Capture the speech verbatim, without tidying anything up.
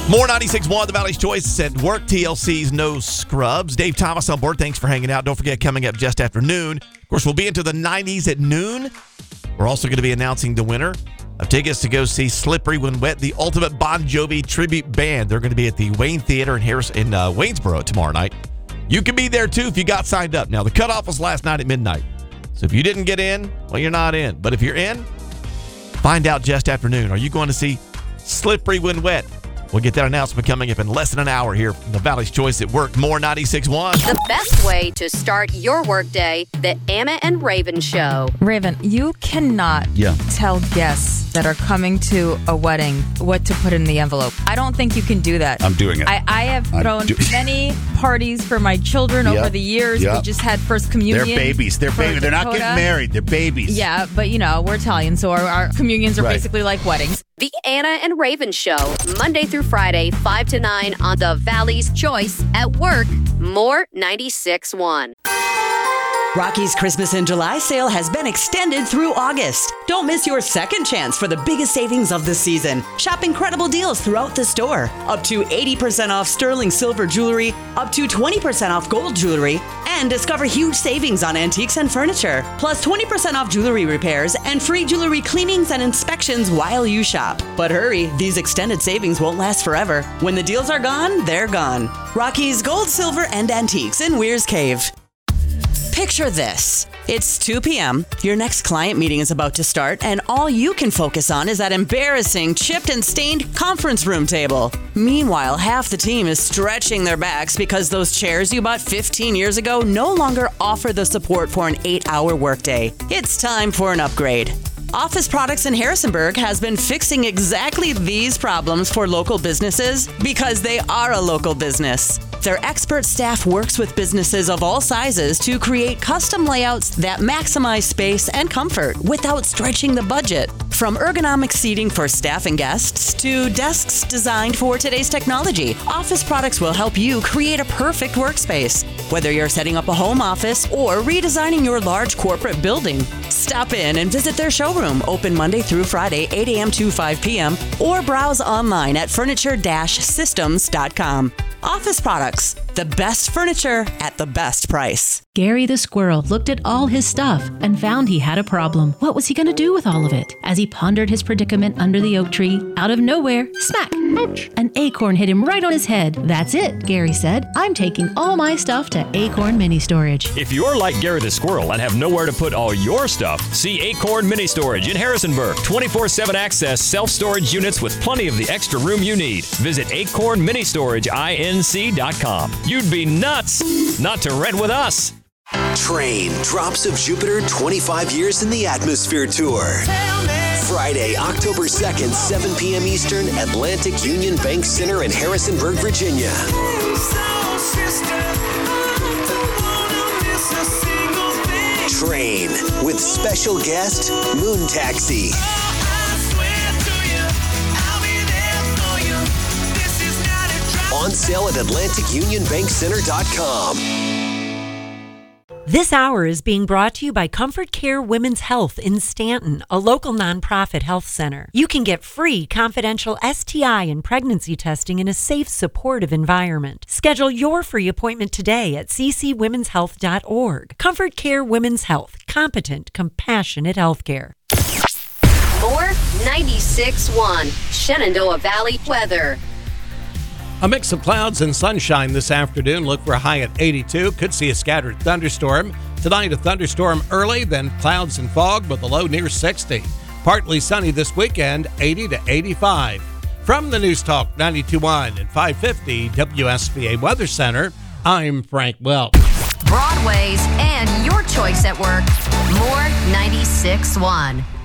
More ninety-six point one, The Valley's Choice at work. T L C's No Scrubs. Dave Thomas on board. Thanks for hanging out. Don't forget, coming up just after noon. Of course, we'll be into the nineties at noon. We're also going to be announcing the winner of tickets to go see Slippery When Wet, the ultimate Bon Jovi tribute band. They're going to be at the Wayne Theater in Harris in uh, Waynesboro tomorrow night. You can be there, too, if you got signed up. Now, the cutoff was last night at midnight. So if you didn't get in, well, you're not in. But if you're in, find out just after noon. Are you going to see Slippery When Wet? We'll get that announcement coming up in less than an hour here from the Valley's Choice at work. More ninety-six point one. The best way to start your workday, the Anna and Raven Show. Raven, you cannot yeah. tell guests that are coming to a wedding what to put in the envelope. I don't think you can do that. I'm doing it. I, I have I'm thrown do- many parties for my children yep. over the years. Yep. We just had first communion. They're babies. They're babies. They're not Dakota. getting married. They're babies. Yeah, but you know, we're Italian, so our, our communions are Right. basically like weddings. The Anna and Raven Show, Monday through Friday, five to nine on the Valley's Choice at work. More ninety-six point one. Rocky's Christmas in July sale has been extended through August. Don't miss your second chance for the biggest savings of the season. Shop incredible deals throughout the store. Up to eighty percent off sterling silver jewelry, up to twenty percent off gold jewelry, and discover huge savings on antiques and furniture. Plus twenty percent off jewelry repairs and free jewelry cleanings and inspections while you shop. But hurry, these extended savings won't last forever. When the deals are gone, they're gone. Rocky's Gold, Silver, and Antiques in Weir's Cave. Picture this. It's two p.m., your next client meeting is about to start, and all you can focus on is that embarrassing, chipped and stained conference room table. Meanwhile, half the team is stretching their backs because those chairs you bought fifteen years ago no longer offer the support for an eight-hour workday. It's time for an upgrade. Office Products in Harrisonburg has been fixing exactly these problems for local businesses because they are a local business. Their expert staff works with businesses of all sizes to create custom layouts that maximize space and comfort without stretching the budget. From ergonomic seating for staff and guests to desks designed for today's technology, Office Products will help you create a perfect workspace. Whether you're setting up a home office or redesigning your large corporate building, stop in and visit their showroom, open Monday through Friday, eight a.m. to five p.m., or browse online at furniture dash systems dot com. Office Products, the best furniture at the best price. Gary the squirrel looked at all his stuff and found he had a problem. What was he going to do with all of it? As he pondered his predicament under the oak tree, out of nowhere, smack! Ouch! An acorn hit him right on his head. That's it, Gary said. I'm taking all my stuff to Acorn Mini Storage. If you're like Gary the squirrel and have nowhere to put all your stuff, see Acorn Mini Storage in Harrisonburg. twenty-four seven access self-storage units with plenty of the extra room you need. Visit acorn mini storage inc dot com. You'd be nuts not to rent with us. Train Drops of Jupiter twenty-five years in the Atmosphere Tour. Friday, October second, seven p.m. Eastern, Atlantic Union Bank Center in Harrisonburg, Virginia. Train with special guest Moon Taxi. On sale at atlantic union bank center dot com. This hour is being brought to you by Comfort Care Women's Health in Stanton, a local nonprofit health center. You can get free confidential S T I and pregnancy testing in a safe, supportive environment. Schedule your free appointment today at c c women's health dot org. Comfort Care Women's Health, competent, compassionate health care. More ninety-six point one Shenandoah Valley weather. A mix of clouds and sunshine this afternoon. Look for a high at eighty-two. Could see a scattered thunderstorm. Tonight, a thunderstorm early, then clouds and fog with a low near sixty. Partly sunny this weekend, eighty to eighty-five. From the News Talk ninety-two point one and five fifty W S B A Weather Center, I'm Frank Welch. Broadway's and your choice at work. More ninety-six point one.